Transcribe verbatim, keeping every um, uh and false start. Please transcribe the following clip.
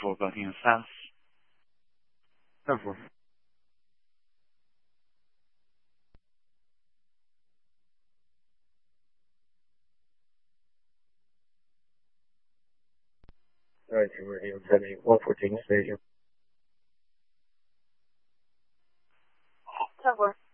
four, Buckingham South. ten four. Alright, so we're here seven eight one fourteen station. ten four.